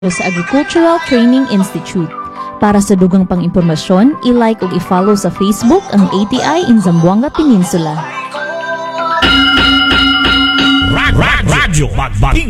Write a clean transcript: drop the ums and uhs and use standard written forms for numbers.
sa Agricultural Training Institute. Para sa dugang pang impormasyon, i-like o i-follow sa Facebook ang ATI in Zamboanga Peninsula. Radyo Magbating